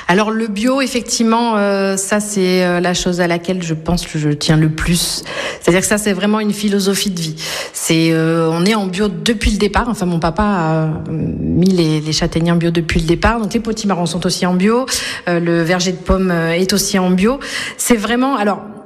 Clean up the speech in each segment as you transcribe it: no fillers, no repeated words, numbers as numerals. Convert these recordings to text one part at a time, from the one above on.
Alors le bio, effectivement, ça c'est la chose à laquelle je pense que je tiens le plus. C'est-à-dire que ça c'est vraiment une philosophie de vie. On est en bio depuis le départ. Enfin, mon papa a mis les châtaigniers en bio depuis le départ. Donc les potimarrons sont aussi en bio. Le verger de pommes est aussi en bio. C'est vraiment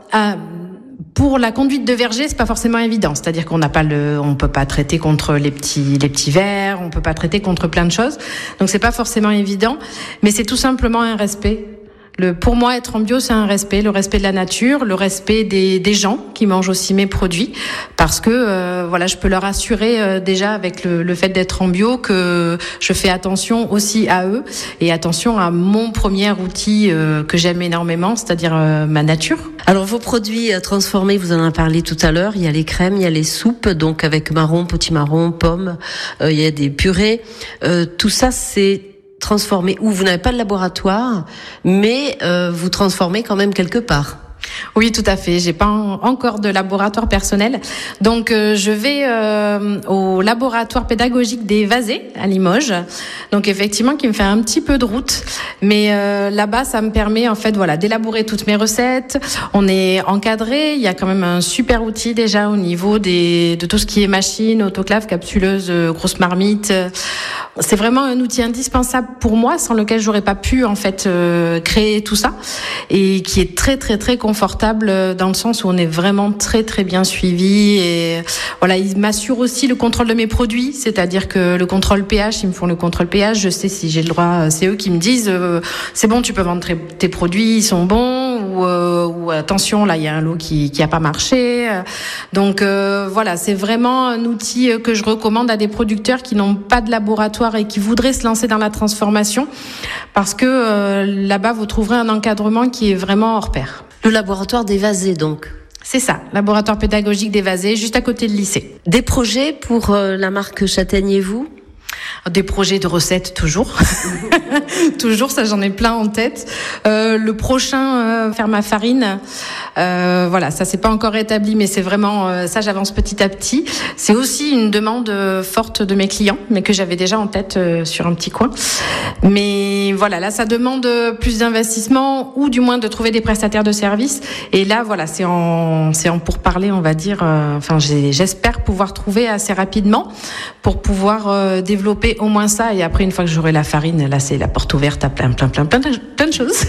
pour la conduite de verger, c'est pas forcément évident. C'est-à-dire on peut pas traiter contre les petits vers, on peut pas traiter contre plein de choses. Donc c'est pas forcément évident, mais c'est tout simplement un respect. Pour moi, être en bio, c'est un respect, le respect de la nature, le respect des gens qui mangent aussi mes produits, parce que je peux leur assurer déjà avec le fait d'être en bio que je fais attention aussi à eux et attention à mon premier outil que j'aime énormément, c'est-à-dire ma nature. Alors vos produits transformés, vous en avez parlé tout à l'heure, il y a les crèmes, il y a les soupes, donc avec marron, potimarron, pommes, il y a des purées, tout ça c'est transformé, ou vous n'avez pas de laboratoire, mais vous transformez quand même quelque part. Oui, tout à fait. J'ai pas encore de laboratoire personnel. Donc, je vais au laboratoire pédagogique des Vazés à Limoges. Donc, effectivement, qui me fait un petit peu de route. Mais là-bas, ça me permet, en fait, d'élaborer toutes mes recettes. On est encadré. Il y a quand même un super outil déjà au niveau de tout ce qui est machine, autoclave, capsuleuse, grosse marmite. C'est vraiment un outil indispensable pour moi, sans lequel j'aurais pas pu, en fait, créer tout ça. Et qui est très, très, très confortable dans le sens où on est vraiment très très bien suivi et il m'assure aussi le contrôle de mes produits, c'est-à-dire que le contrôle pH, ils me font le contrôle pH, je sais si j'ai le droit, c'est eux qui me disent c'est bon, tu peux vendre tes produits, ils sont bons ou attention, là il y a un lot qui a pas marché. Donc c'est vraiment un outil que je recommande à des producteurs qui n'ont pas de laboratoire et qui voudraient se lancer dans la transformation parce que là-bas vous trouverez un encadrement qui est vraiment hors pair. Le laboratoire des Vazés, donc. C'est ça, laboratoire pédagogique des Vazés, juste à côté de lycée. Des projets pour la marque Châtaigne et vous ? Des projets de recettes, toujours. Toujours, ça j'en ai plein en tête. Le prochain, faire ma farine. Ça c'est pas encore établi, mais c'est vraiment ça, j'avance petit à petit. C'est aussi une demande forte de mes clients, mais que j'avais déjà en tête sur un petit coin. Mais là ça demande plus d'investissement ou du moins de trouver des prestataires de services. Et là c'est en pourparlers, on va dire. J'espère pouvoir trouver assez rapidement pour pouvoir développer au moins ça. Et après, une fois que j'aurai la farine, là c'est la porte ouverte à plein de choses.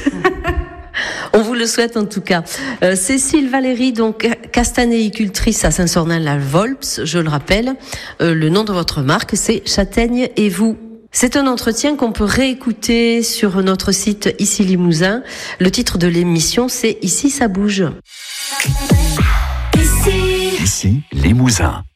On vous le souhaite en tout cas. Cécile Valéry, donc castanéicultrice à Saint-Sornin-la-Volps, je le rappelle. Le nom de votre marque, c'est Châtaigne et vous. C'est un entretien qu'on peut réécouter sur notre site Ici Limousin. Le titre de l'émission, c'est Ici ça bouge. Ici Limousin.